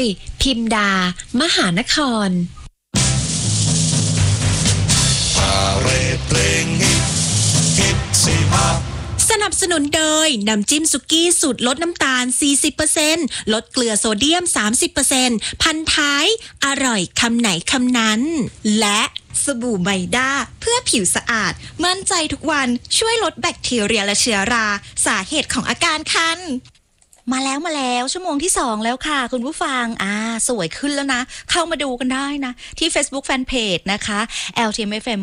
พิมดามหานครสนับสนุนโดยน้ำจิ้มสุกี้สูตรลดน้ำตาล 40% ลดเกลือโซเดียม 30% พันท้ายอร่อยคำไหนคำนั้นและสบู่ไมด้าเพื่อผิวสะอาดมั่นใจทุกวันช่วยลดแบคทีเรียและเชื้อราสาเหตุของอาการคันมาแล้วชั่วโมงที่2แล้วค่ะคุณผู้ฟังสวยขึ้นแล้วนะเข้ามาดูกันได้นะที่ Facebook Fanpage นะคะ LTMFM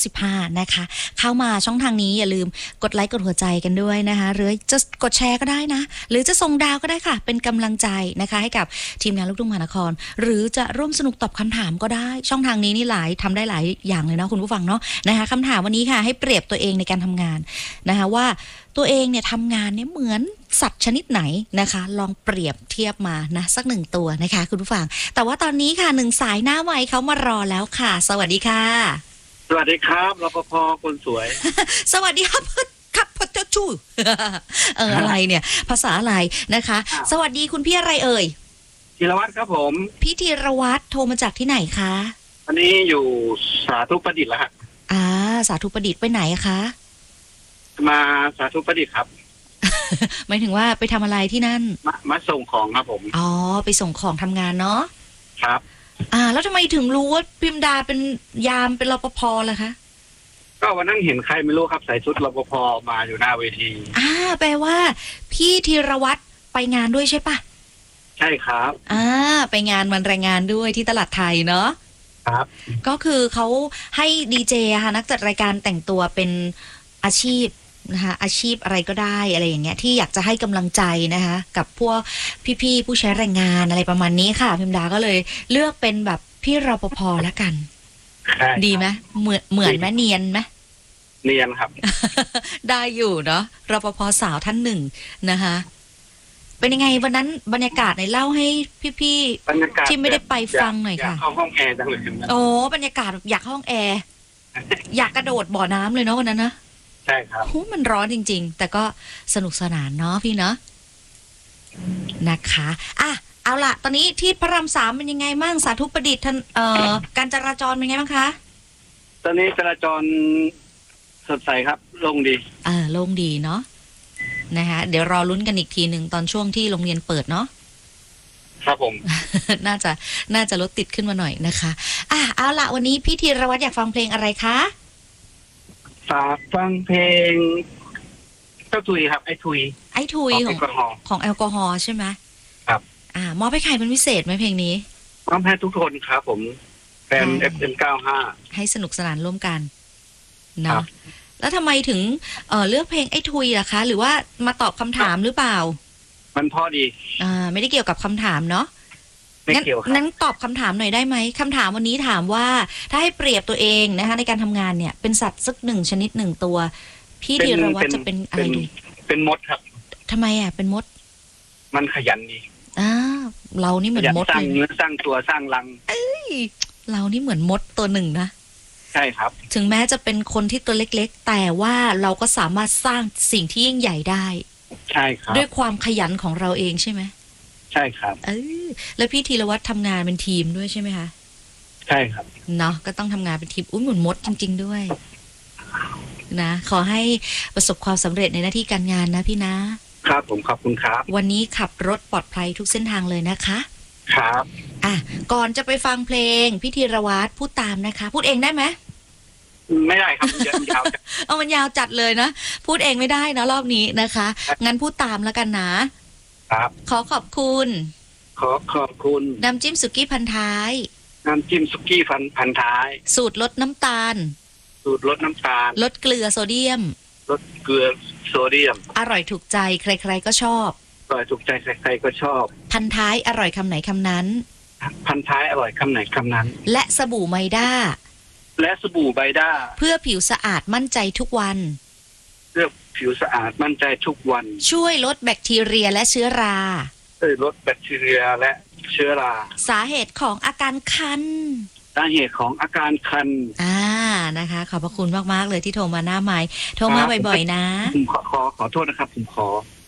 95นะคะเข้ามาช่องทางนี้อย่าลืมกดไลค์กดหัวใจกันด้วยนะคะหรือจะกดแชร์ก็ได้นะหรือจะส่งดาวก็ได้ค่ะเป็นกำลังใจนะคะให้กับทีมงานลูกทุ่งมหานครหรือจะร่วมสนุกตอบคำถามก็ได้ช่องทางนี้นี่ทำได้หลายอย่างเลยเนาะคุณผู้ฟังเนาะนะคะคำถามวันนี้ค่ะให้เปรียบตัวเองในการทำงานนะคะว่าตัวเองเนี่ยทำงานเนี่ยเหมือนสัตว์ชนิดไหนนะคะลองเปรียบเทียบมานะสัก1ตัวนะคะคุณผู้ฟังแต่ว่าตอนนี้ค่ะ1สายหน้าไมค์เขามารอแล้วค่ะสวัสดีค่ะสวัสดีครับรปภคนสวยสวัสดีครับครับพทชูอะไรเนี่ยภาษาอะไรนะคะสวัสดีคุณพี่อะไรเอ่ยธีรวัตรครับผมพี่ธีรวัตรโทรมาจากที่ไหนคะอันนี้อยู่สาธุประดิษฐ์แล้วฮะสาธุประดิษฐ์ไปไหนคะมาสาธุประดิษฐ์ครับหมายถึงว่าไปทำอะไรที่นั่นมาส่งของครับผมไปส่งของทำงานเนาะครับแล้วทำไมถึงรู้ว่าพิมดาเป็นยามเป็นรปภล่ะคะก็วันนั้นเห็นใครไม่รู้ครับใส่ชุดรปภมาอยู่หน้าเวทีแปลว่าพี่ธีรวัตรไปงานด้วยใช่ปะใช่ครับไปงานวันแรงงานด้วยที่ตลาดไทยเนาะครับก็คือเขาให้ดีเจค่ะนักจัดรายการแต่งตัวเป็นอาชีพนะคะอาชีพอะไรก็ได้อะไรอย่างเงี้ยที่อยากจะให้กำลังใจนะคะกับพวกพี่ๆผู้ใช้แรงงานอะไรประมาณนี้ค่ะพิมดาก็เลยเลือกเป็นแบบพี่รปภแล้วกันดีไหมเหมือนไหมเนียนไหมเนียนครับได้อยู่เนาะรปภสาวท่านหนึ่งนะคะเป็นยังไงวันนั้นบรรยากาศไหนเล่าให้พี่ๆที่ไม่ได้ไปฟังหน่อยค่ะอยากเข้าห้องแอร์จังเลยบรรยากาศอยากห้องแอร์อยากกระโดดบ่อน้ำเลยเนาะวันนั้นนะใช่ครับมันร้อนจริงๆแต่ก็สนุกสนานเนาะพี่เนาะนะคะเอาล่ะตอนนี้ที่พระราม3เป็นยังไงมั่งสาธุประดิษฐ์การจราจรเป็นไงบ้างคะตอนนี้จราจรสดใสครับโล่งดีโล่งดีเนาะนะคะเดี๋ยวรอลุ้นกันอีกทีหนึ่งตอนช่วงที่โรงเรียนเปิดเนาะครับผมน่าจะรถติดขึ้นมาหน่อยนะคะเอาล่ะวันนี้พี่ธีรวัตรอยากฟังเพลงอะไรคะฝากฟังเพลงเจ้าทุยครับไอ้ทุยของแอลกอฮอล์ใช่ไหมครับมอบให้ใครเป็นพิเศษไหมเพลงนี้มอบให้ทุกคนครับผมแฟน FM95 ให้สนุกสนานร่วมกันเนาะแล้วทำไมถึงเลือกเพลงไอ้ทุยล่ะคะหรือว่ามาตอบคำถามหรือเปล่ามันพอดีไม่ได้เกี่ยวกับคำถามเนาะงั้นตอบคำถามหน่อยได้ไหมคำถามวันนี้ถามว่าถ้าให้เปรียบตัวเองนะคะในการทำงานเนี่ยเป็นสัตว์สัก1ชนิด1ตัวพี่ธีรวัตรจะเป็นอะไรดีเป็นมดครับทำไมเป็นมดมันขยันดีเรานี่เหมือนมดสร้างเนื้อสร้างตัวสร้างรังเรานี่เหมือนมดตัวหนึ่งนะใช่ครับถึงแม้จะเป็นคนที่ตัวเล็กๆแต่ว่าเราก็สามารถสร้างสิ่งที่ยิ่งใหญ่ได้ใช่ครับด้วยความขยันของเราเองใช่ไหมใช่ครับแล้วพี่ธีรวัตรทำงานเป็นทีมด้วยใช่ไหมคะใช่ครับเนาะก็ต้องทำงานเป็นทีมเหมือนมดจริงๆด้วยนะขอให้ประสบความสำเร็จในหน้าที่การงานนะพี่นะครับผมขอบคุณครับวันนี้ขับรถปลอดภัยทุกเส้นทางเลยนะคะครับก่อนจะไปฟังเพลงพี่ธีรวัตรพูดตามนะคะพูดเองได้ไหมไม่ได้ครับมันยาวมันยาวจัดเลยนะพูดเองไม่ได้นะรอบนี้นะคะงั้นพูดตามแล้วกันนะครับขอบคุณน้ำจิ้มสุกี้พันท้ายน้ำจิ้มสุกี้พันท้ายสูตรลดน้ำตาลลดเกลือโซเดียมอร่อยถูกใจใครๆก็ชอบพันท้ายอร่อยคำไหนคำนั้นและสบู่ไมด้าเพื่อผิวสะอาดมั่นใจทุกวันช่วยลดแบคทีเรียและเชื้อราสาเหตุของอาการคันนะคะขอบพระคุณมากๆเลยที่โทรมาหน้าไมค์โทรมาบ่อยๆนะผมขอโทษนะครับผมขอ